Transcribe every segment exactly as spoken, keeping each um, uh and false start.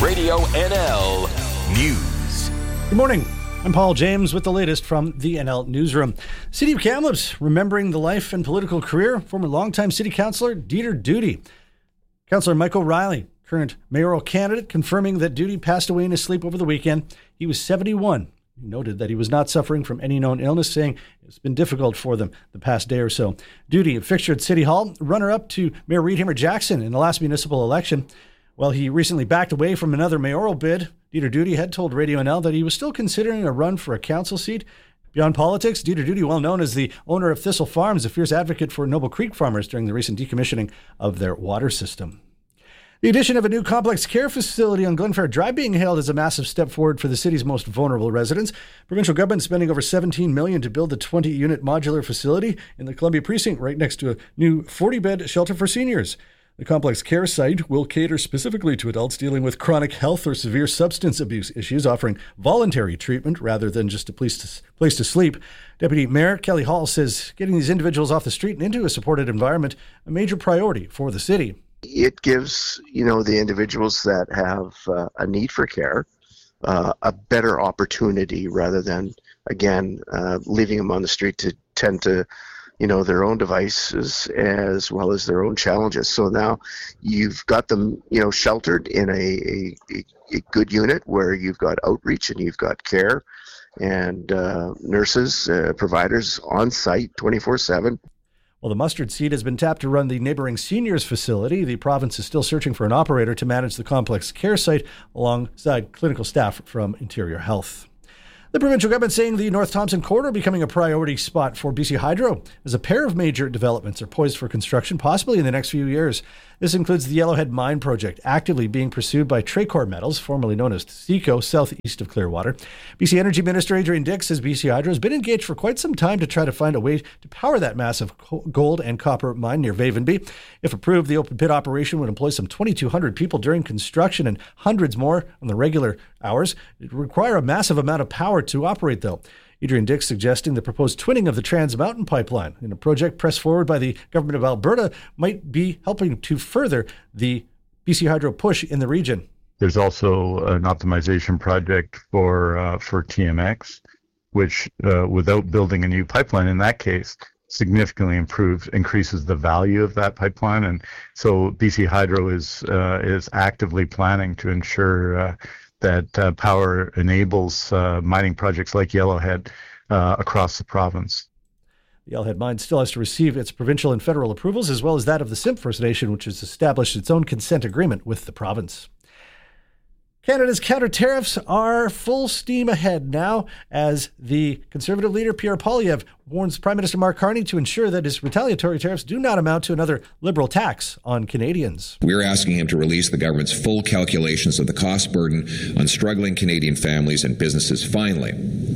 Radio N L News. Good morning. I'm Paul James with the latest from the N L Newsroom. City of Kamloops remembering the life and political career of former longtime city councillor Dieter Doody. Councillor Michael Riley, current mayoral candidate, confirming that Doody passed away in his sleep over the weekend. He was seventy-one. He noted that he was not suffering from any known illness, saying it's been difficult for them the past day or so. Doody, a fixture at City Hall, runner-up to Mayor Reed Hammer Jackson in the last municipal election. While he recently backed away from another mayoral bid, Dieter Doody had told Radio N L that he was still considering a run for a council seat. Beyond politics, Dieter Doody, well known as the owner of Thistle Farms, a fierce advocate for Noble Creek farmers during the recent decommissioning of their water system. The addition of a new complex care facility on Glenfair Drive being hailed as a massive step forward for the city's most vulnerable residents. Provincial government spending over seventeen million dollars to build the twenty-unit modular facility in the Columbia Precinct right next to a new forty-bed shelter for seniors. The complex care site will cater specifically to adults dealing with chronic health or severe substance abuse issues, offering voluntary treatment rather than just a place to, place to sleep. Deputy Mayor Kelly Hall says getting these individuals off the street and into a supported environment a major priority for the city. It gives, you know, the individuals that have uh, a need for care uh, a better opportunity rather than, again, uh, leaving them on the street to tend to, you know, their own devices as well as their own challenges. So now you've got them, you know, sheltered in a, a, a good unit where you've got outreach and you've got care and uh, nurses, uh, providers on site twenty-four seven. Well, the mustard seed has been tapped to run the neighboring seniors facility. The province is still searching for an operator to manage the complex care site alongside clinical staff from Interior Health. The provincial government saying the North Thompson corridor becoming a priority spot for B C Hydro, as a pair of major developments are poised for construction, possibly in the next few years. This includes the Yellowhead Mine project, actively being pursued by Tracor Metals, formerly known as CECO, southeast of Clearwater. B C Energy Minister Adrian Dix says B C Hydro has been engaged for quite some time to try to find a way to power that massive gold and copper mine near Vavenby. If approved, the open pit operation would employ some twenty-two hundred people during construction and hundreds more on the regular hours. It would require a massive amount of power to operate, though. Adrian Dix suggesting the proposed twinning of the Trans Mountain pipeline in a project pressed forward by the government of Alberta might be helping to further the B C Hydro push in the region. There's also an optimization project for uh, for T M X, which uh, without building a new pipeline in that case, significantly improves, increases the value of that pipeline. And so B C Hydro is uh, is actively planning to ensure uh, that uh, power enables uh, mining projects like Yellowhead uh, across the province. The Yellowhead Mine still has to receive its provincial and federal approvals, as well as that of the Simpcw First Nation, which has established its own consent agreement with the province. Canada's counter tariffs are full steam ahead now, as the Conservative leader Pierre Poilievre warns Prime Minister Mark Carney to ensure that his retaliatory tariffs do not amount to another Liberal tax on Canadians. We're asking him to release the government's full calculations of the cost burden on struggling Canadian families and businesses. Finally,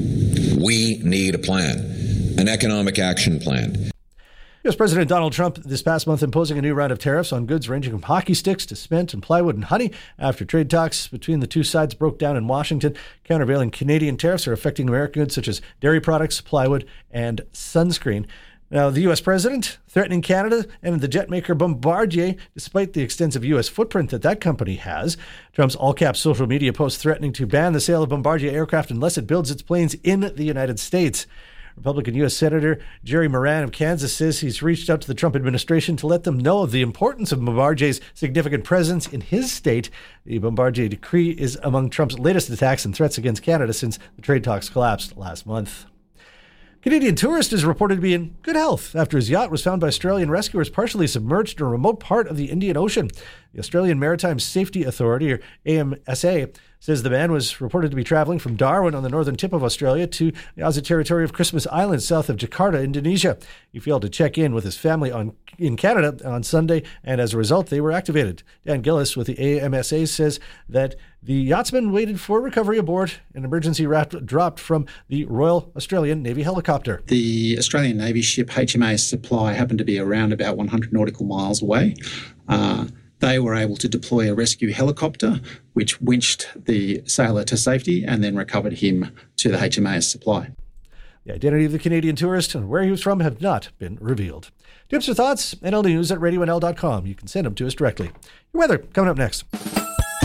we need a plan, an economic action plan. U S President Donald Trump this past month imposing a new round of tariffs on goods ranging from hockey sticks to cement and plywood and honey after trade talks between the two sides broke down in Washington. Countervailing Canadian tariffs are affecting American goods such as dairy products, plywood, and sunscreen. Now, the U S president threatening Canada and the jet maker Bombardier, despite the extensive U S footprint that that company has. Trump's all-cap social media post threatening to ban the sale of Bombardier aircraft unless it builds its planes in the United States. Republican U S Senator Jerry Moran of Kansas says he's reached out to the Trump administration to let them know of the importance of Bombardier's significant presence in his state. The Bombardier decree is among Trump's latest attacks and threats against Canada since the trade talks collapsed last month. Canadian tourist is reported to be in good health after his yacht was found by Australian rescuers partially submerged in a remote part of the Indian Ocean. The Australian Maritime Safety Authority, or A M S A, says the man was reported to be traveling from Darwin on the northern tip of Australia to the Aussie territory of Christmas Island south of Jakarta, Indonesia. He failed to check in with his family on in Canada on Sunday, and as a result, they were activated. Dan Gillis with the A M S A says that the yachtsman waited for recovery aboard an emergency raft dropped from the Royal Australian Navy helicopter. The Australian Navy ship H M A S Supply happened to be around about one hundred nautical miles away. Uh, They were able to deploy a rescue helicopter, which winched the sailor to safety and then recovered him to the H M A S Supply. The identity of the Canadian tourist and where he was from have not been revealed. Tips or thoughts? N L News at radio N L dot com. You can send them to us directly. Your weather coming up next.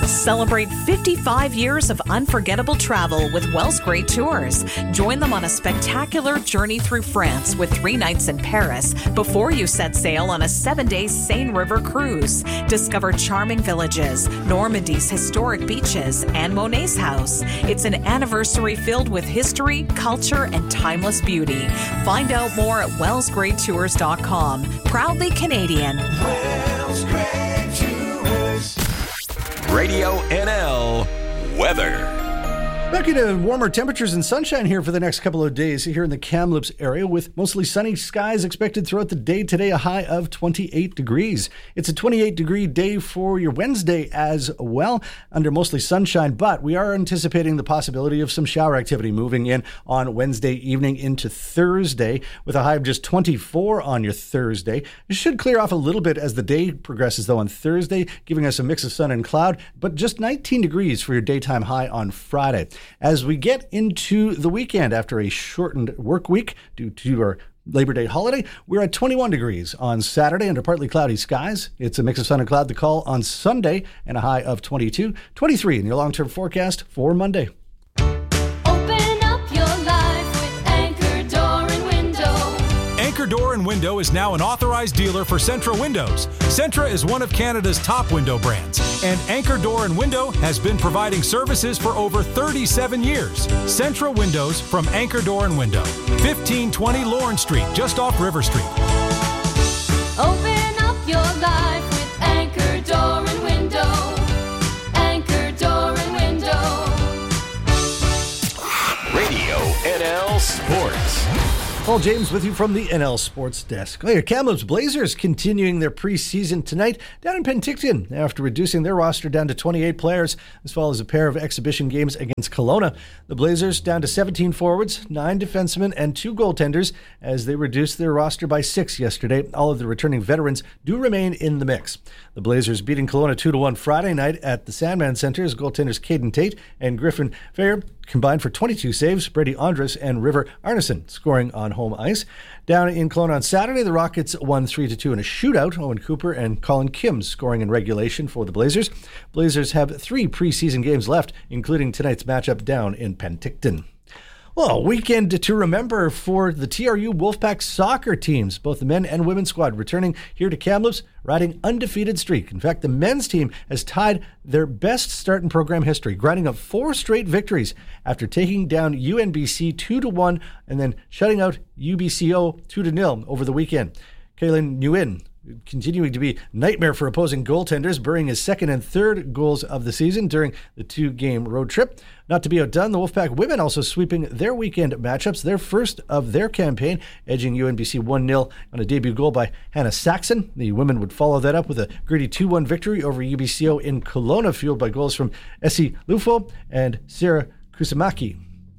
Celebrate fifty-five years of unforgettable travel with Wells Great Tours. Join them on a spectacular journey through France with three nights in Paris before you set sail on a seven-day Seine River cruise. Discover charming villages, Normandy's historic beaches, and Monet's house. It's an anniversary filled with history, culture, and timeless beauty. Find out more at wells great tours dot com. Proudly Canadian. Wells Great Tours. Radio N L weather. Back into warmer temperatures and sunshine here for the next couple of days here in the Kamloops area, with mostly sunny skies expected throughout the day today, a high of twenty-eight degrees. It's a twenty-eight degree day for your Wednesday as well, under mostly sunshine, but we are anticipating the possibility of some shower activity moving in on Wednesday evening into Thursday, with a high of just twenty-four on your Thursday. It should clear off a little bit as the day progresses, though, on Thursday, giving us a mix of sun and cloud, but just nineteen degrees for your daytime high on Friday. As we get into the weekend after a shortened work week due to our Labor Day holiday, we're at twenty-one degrees on Saturday under partly cloudy skies. It's a mix of sun and cloud to call on Sunday and a high of twenty-two, twenty-three in your long-term forecast for Monday. Open up your life with Anchor Door and Window. Anchor Door and Window is now an authorized dealer for Centra Windows. Centra is one of Canada's top window brands, and Anchor Door and Window has been providing services for over thirty-seven years. Centra Windows from Anchor Door and Window, fifteen twenty Lawrence Street, just off River Street. Open up your life with Anchor Door and Window. Anchor Door and Window. Radio N L Sports. Paul James with you from the N L Sports Desk. Oh, your Kamloops Blazers continuing their preseason tonight down in Penticton after reducing their roster down to twenty-eight players, as well as a pair of exhibition games against Kelowna. The Blazers down to seventeen forwards, nine defensemen, and two goaltenders as they reduced their roster by six yesterday. All of the returning veterans do remain in the mix. The Blazers beating Kelowna two to one Friday night at the Sandman Center as goaltenders Caden Tate and Griffin Fair combined for twenty-two saves. Brady Andres and River Arneson scoring on home ice. Down in Kelowna on Saturday, the Rockets won three to two in a shootout. Owen Cooper and Colin Kim scoring in regulation for the Blazers. Blazers have three preseason games left, including tonight's matchup down in Penticton. Well, a weekend to remember for the T R U Wolfpack soccer teams, both the men and women's squad returning here to Kamloops, riding undefeated streak. In fact, the men's team has tied their best start in program history, grinding up four straight victories after taking down U N B C two to one and then shutting out U B C O two to nil over the weekend. Kaylin Nguyen continuing to be nightmare for opposing goaltenders, burying his second and third goals of the season during the two-game road trip. Not to be outdone, the Wolfpack women also sweeping their weekend matchups, their first of their campaign, edging U N B C one nil on a debut goal by Hannah Saxon. The women would follow that up with a gritty two one victory over U B C O in Kelowna, fueled by goals from Essie Lufo and Sarah Kusamaki.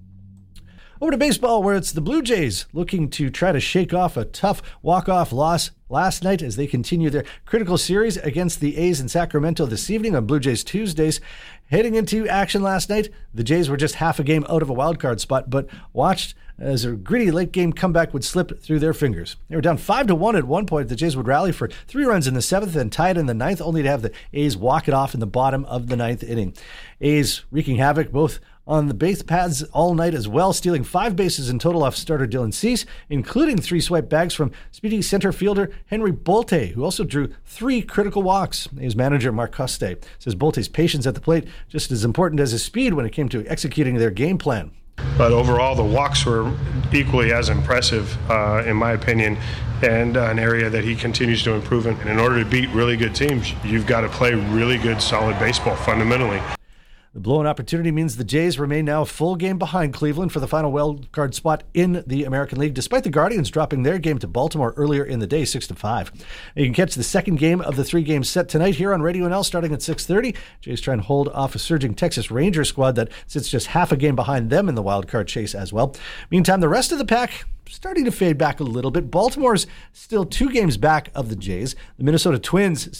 Over to baseball, where it's the Blue Jays looking to try to shake off a tough walk-off loss last night as they continue their critical series against the A's in Sacramento this evening on Blue Jays Tuesdays. Heading into action last night, the Jays were just half a game out of a wildcard spot, but watched as a gritty late-game comeback would slip through their fingers. They were down five to one at one point. The Jays would rally for three runs in the seventh and tie it in the ninth, only to have the A's walk it off in the bottom of the ninth inning. A's wreaking havoc both on the base paths all night as well, stealing five bases in total off starter Dylan Cease, including three swipe bags from speedy center fielder Henry Bolte, who also drew three critical walks. His manager, Mark Coste, says Bolte's patience at the plate just as important as his speed when it came to executing their game plan. But overall, the walks were equally as impressive, uh, in my opinion, and uh, an area that he continues to improve in. And in order to beat really good teams, you've got to play really good, solid baseball fundamentally. The blown opportunity means the Jays remain now a full game behind Cleveland for the final wild card spot in the American League, despite the Guardians dropping their game to Baltimore earlier in the day, six to five. You can catch the second game of the three games set tonight here on Radio N L starting at six thirty. Jays try and hold off a surging Texas Ranger squad that sits just half a game behind them in the wild card chase as well. Meantime, the rest of the pack starting to fade back a little bit. Baltimore's still two games back of the Jays. The Minnesota Twins sitting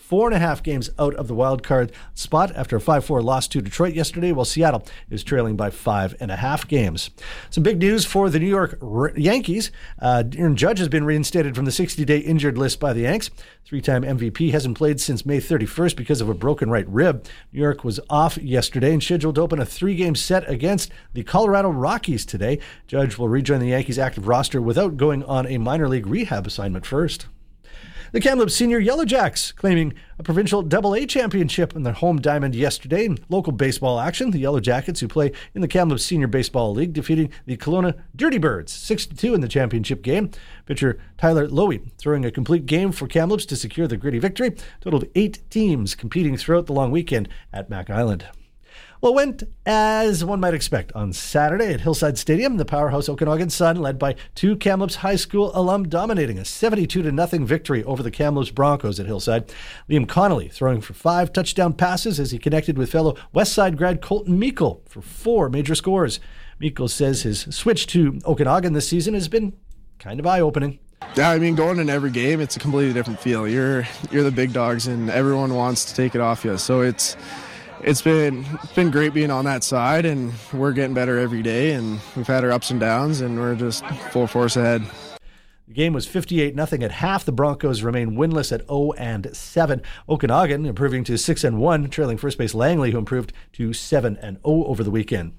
four and a half games out of the wild card spot after a five four loss to Detroit yesterday, while Seattle is trailing by five and a half games. Some big news for the New York Yankees. Uh, Aaron Judge has been reinstated from the sixty-day injured list by the Yanks. Three-time M V P hasn't played since May thirty-first because of a broken right rib. New York was off yesterday and scheduled to open a three-game set against the Colorado Rockies today. Judge will rejoin the Yankees' active roster without going on a minor league rehab assignment first. The Kamloops Senior Yellow Jacks claiming a provincial double A championship in their home diamond yesterday. In local baseball action, the Yellow Jackets, who play in the Kamloops Senior Baseball League, defeating the Kelowna Dirty Birds six to two in the championship game. Pitcher Tyler Lowy throwing a complete game for Kamloops to secure the gritty victory. Totaled eight teams competing throughout the long weekend at Mac Island. Well, it went as one might expect on Saturday at Hillside Stadium. The powerhouse Okanagan Sun, led by two Kamloops High School alum, dominating a seventy-two to nothing victory over the Kamloops Broncos at Hillside. Liam Connolly throwing for five touchdown passes as he connected with fellow Westside grad Colton Meikle for four major scores. Meikle says his switch to Okanagan this season has been kind of eye-opening. Yeah, I mean, going in every game, it's a completely different feel. You're you're the big dogs, and everyone wants to take it off you. So it's it's been it's been great being on that side, and we're getting better every day. And we've had our ups and downs, and we're just full force ahead. The game was fifty-eight nothing at half. The Broncos remain winless at oh and seven. Okanagan improving to six and one, trailing first base Langley, who improved to seven and oh over the weekend.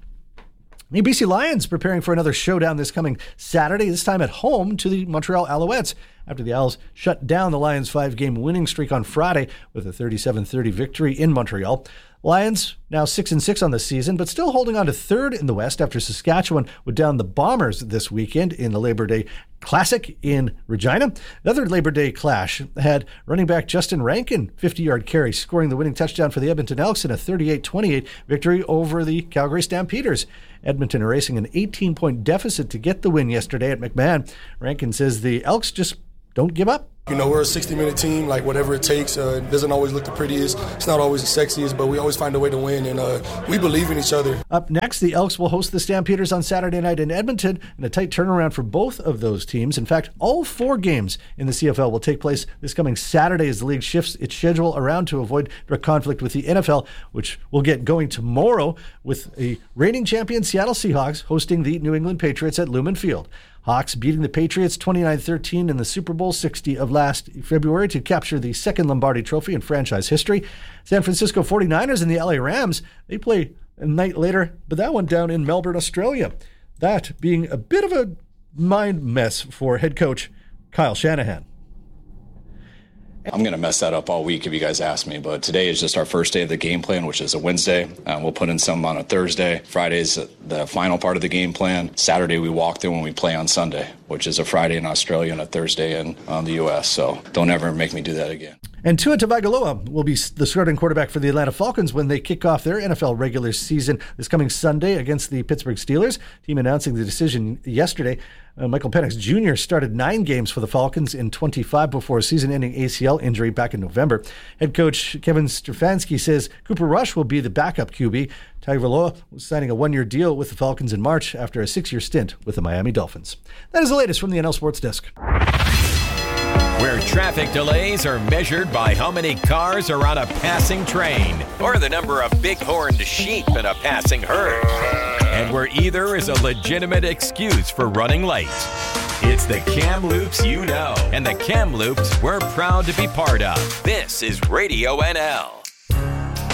The B C Lions preparing for another showdown this coming Saturday, this time at home to the Montreal Alouettes, after the Owls shut down the Lions' five-game winning streak on Friday with a thirty-seven thirty victory in Montreal. Lions now six and six on the season, but still holding on to third in the West after Saskatchewan would down the Bombers this weekend in the Labor Day Classic in Regina. The other Labor Day clash had running back Justin Rankin, fifty-yard carry, scoring the winning touchdown for the Edmonton Elks in a thirty-eight twenty-eight victory over the Calgary Stampeders. Edmonton erasing an eighteen-point deficit to get the win yesterday at McMahon. Rankin says the Elks just don't give up. You know, we're a sixty-minute team, like whatever it takes. Uh, it doesn't always look the prettiest. It's not always the sexiest, but we always find a way to win, and uh, we believe in each other. Up next, the Elks will host the Stampeders on Saturday night in Edmonton, and a tight turnaround for both of those teams. In fact, all four games in the C F L will take place this coming Saturday as the league shifts its schedule around to avoid direct conflict with the N F L, which will get going tomorrow with a reigning champion Seattle Seahawks hosting the New England Patriots at Lumen Field. Hawks beating the Patriots twenty-nine thirteen in the Super Bowl sixty of last February to capture the second Lombardi Trophy in franchise history. San Francisco forty-niners and the L A Rams, they play a night later, but that one down in Melbourne, Australia. That being a bit of a mind mess for head coach Kyle Shanahan. I'm going to mess that up all week if you guys ask me, but today is just our first day of the game plan, which is a Wednesday. Um, we'll put in some on a Thursday. Friday's the final part of the game plan. Saturday we walk through when we play on Sunday, which is a Friday in Australia and a Thursday in um, the U S, so don't ever make me do that again. And Tua Tagovailoa will be the starting quarterback for the Atlanta Falcons when they kick off their N F L regular season this coming Sunday against the Pittsburgh Steelers. Team announcing the decision yesterday. Uh, Michael Penix Junior started nine games for the Falcons in twenty-five before a season-ending A C L injury back in November. Head coach Kevin Stefanski says Cooper Rush will be the backup Q B. Tagovailoa was signing a one-year deal with the Falcons in March after a six-year stint with the Miami Dolphins. That is the latest from the N L Sports Desk. Where traffic delays are measured by how many cars are on a passing train or the number of big-horned sheep in a passing herd. And where either is a legitimate excuse for running late. It's the Kamloops you know, and the Kamloops we're proud to be part of. This is Radio N L.